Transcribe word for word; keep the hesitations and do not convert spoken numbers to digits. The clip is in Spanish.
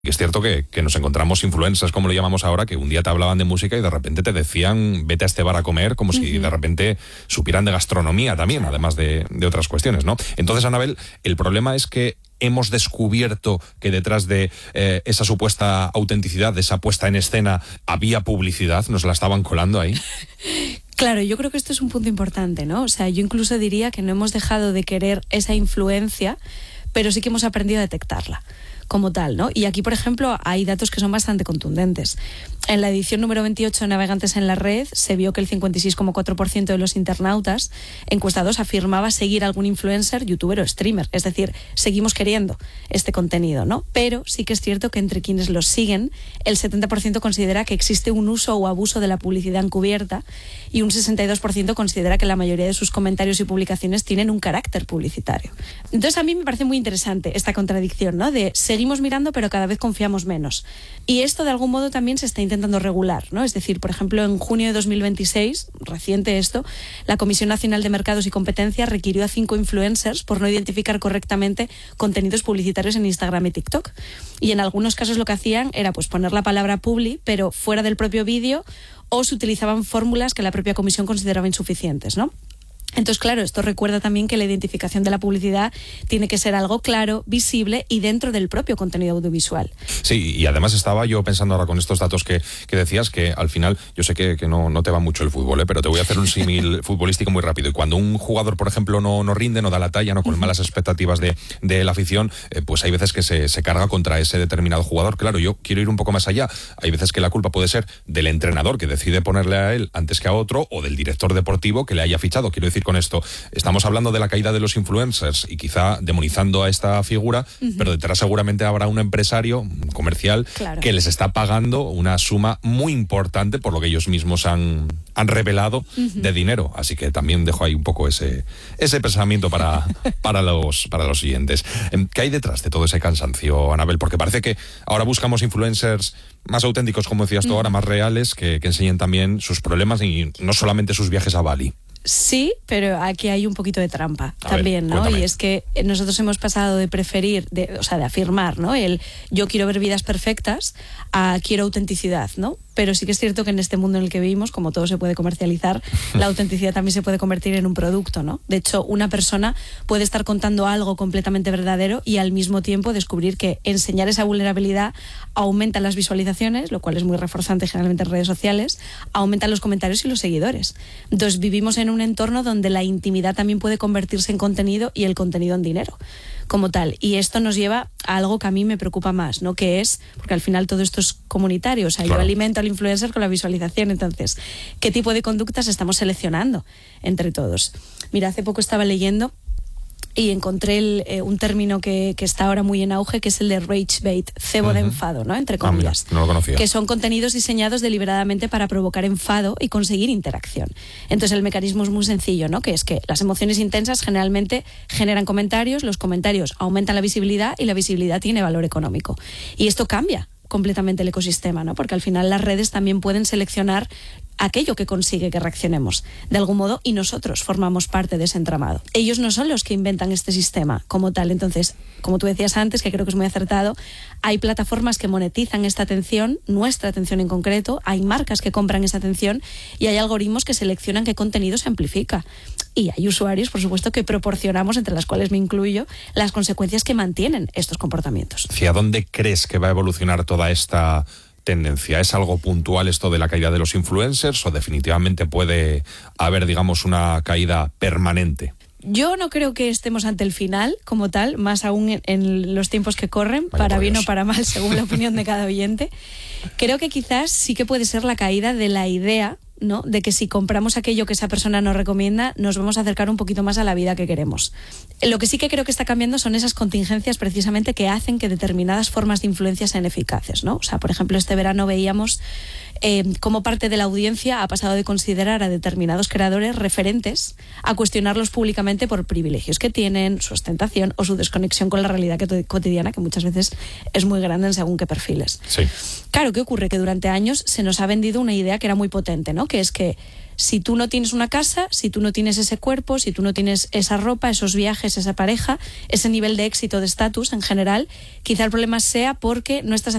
Es cierto que, que nos encontramos influencers, como lo llamamos ahora, que un día te hablaban de música y de repente te decían vete a este bar a comer, como si uh-huh. de repente supieran de gastronomía también, además de, de otras cuestiones, ¿no? Entonces, Anabel, el problema es que hemos descubierto que detrás de eh, esa supuesta autenticidad, de esa puesta en escena, había publicidad, nos la estaban colando ahí. Claro, yo creo que esto es un punto importante, ¿no? O sea, yo incluso diría que no hemos dejado de querer esa influencia, pero sí que hemos aprendido a detectarla como tal, ¿no? Y aquí, por ejemplo, hay datos que son bastante contundentes. En la edición número veintiocho de Navegantes en la Red se vio que el cincuenta y seis coma cuatro por ciento de los internautas encuestados afirmaba seguir a algún influencer, youtuber o streamer. Es decir, seguimos queriendo este contenido, ¿no? Pero sí que es cierto que entre quienes los siguen, el setenta por ciento considera que existe un uso o abuso de la publicidad encubierta y un sesenta y dos por ciento considera que la mayoría de sus comentarios y publicaciones tienen un carácter publicitario. Entonces, a mí me parece muy interesante esta contradicción, ¿no? De seguimos mirando, pero cada vez confiamos menos. Y esto, de algún modo, también se está intentando regular, ¿no? Es decir, por ejemplo, en junio de dos mil veintiséis, reciente esto, la Comisión Nacional de Mercados y Competencia requirió a cinco influencers por no identificar correctamente contenidos publicitarios en Instagram y TikTok. Y en algunos casos lo que hacían era pues poner la palabra publi, pero fuera del propio vídeo, o se utilizaban fórmulas que la propia comisión consideraba insuficientes, ¿no? Entonces, claro, esto recuerda también que la identificación de la publicidad tiene que ser algo claro, visible y dentro del propio contenido audiovisual. Sí, y además estaba yo pensando ahora con estos datos que, que decías, que al final, yo sé que, que no, no te va mucho el fútbol, ¿eh? Pero te voy a hacer un símil futbolístico muy rápido. Y cuando un jugador, por ejemplo, no, no rinde, no da la talla, no con malas expectativas de, de la afición, eh, pues hay veces que se, se carga contra ese determinado jugador. Claro, yo quiero ir un poco más allá. Hay veces que la culpa puede ser del entrenador que decide ponerle a él antes que a otro, o del director deportivo que le haya fichado. Quiero decir con esto, estamos hablando de la caída de los influencers y quizá demonizando a esta figura, uh-huh. pero detrás seguramente habrá un empresario comercial claro. que les está pagando una suma muy importante por lo que ellos mismos han, han revelado uh-huh. de dinero. Así que también dejo ahí un poco ese, ese pensamiento para, para, los, para los siguientes. ¿Qué hay detrás de todo ese cansancio, Anabel? Porque parece que ahora buscamos influencers más auténticos, como decías tú uh-huh. ahora, más reales, que, que enseñen también sus problemas y no solamente sus viajes a Bali. Sí, pero aquí hay un poquito de trampa a también, ver, ¿no? Cuéntame. Y es que nosotros hemos pasado de preferir, de, o sea, de afirmar, ¿no? El yo quiero ver vidas perfectas a quiero autenticidad, ¿no? Pero sí que es cierto que en este mundo en el que vivimos, como todo se puede comercializar, la autenticidad también se puede convertir en un producto, ¿no? De hecho, una persona puede estar contando algo completamente verdadero y al mismo tiempo descubrir que enseñar esa vulnerabilidad aumenta las visualizaciones, lo cual es muy reforzante generalmente en redes sociales, aumenta los comentarios y los seguidores. Entonces vivimos en un entorno donde la intimidad también puede convertirse en contenido y el contenido en dinero, como tal. Y esto nos lleva a algo que a mí me preocupa más, ¿no? Que es, porque al final todo esto es comunitario, o sea, claro. yo alimento al influencer con la visualización. Entonces, ¿qué tipo de conductas estamos seleccionando entre todos? Mira, hace poco estaba leyendo y encontré el, eh, un término que, que está ahora muy en auge, que es el de rage bait, cebo uh-huh. de enfado, ¿no? Entre comillas. Ah, mira, no lo conocía. Que son contenidos diseñados deliberadamente para provocar enfado y conseguir interacción. Entonces el mecanismo es muy sencillo, ¿no? Que es que las emociones intensas generalmente generan comentarios, los comentarios aumentan la visibilidad y la visibilidad tiene valor económico. Y esto cambia completamente el ecosistema, ¿no? Porque al final las redes también pueden seleccionar aquello que consigue que reaccionemos de algún modo y nosotros formamos parte de ese entramado. Ellos no son los que inventan este sistema como tal. Entonces, como tú decías antes, que creo que es muy acertado, hay plataformas que monetizan esta atención, nuestra atención en concreto, hay marcas que compran esa atención y hay algoritmos que seleccionan qué contenido se amplifica. Y hay usuarios, por supuesto, que proporcionamos, entre las cuales me incluyo, las consecuencias que mantienen estos comportamientos. ¿Hacia dónde crees que va a evolucionar toda esta tendencia? ¿Es algo puntual esto de la caída de los influencers o definitivamente puede haber, digamos, una caída permanente? Yo no creo que estemos ante el final como tal, más aún en, en los tiempos que corren, Vaya para bien Dios. o para mal, según la opinión de cada oyente. Creo que quizás sí que puede ser la caída de la idea, ¿no? De que si compramos aquello que esa persona nos recomienda, nos vamos a acercar un poquito más a la vida que queremos. Lo que sí que creo que está cambiando son esas contingencias precisamente que hacen que determinadas formas de influencia sean eficaces, ¿no? O sea, por ejemplo, este verano veíamos eh, cómo parte de la audiencia ha pasado de considerar a determinados creadores referentes a cuestionarlos públicamente por privilegios que tienen, su ostentación o su desconexión con la realidad cotidiana, que muchas veces es muy grande en según qué perfiles. Sí. Claro, ¿qué ocurre? Que durante años se nos ha vendido una idea que era muy potente, ¿no? Que es que si tú no tienes una casa, si tú no tienes ese cuerpo, si tú no tienes esa ropa, esos viajes, esa pareja, ese nivel de éxito, de estatus en general, quizá el problema sea porque no estás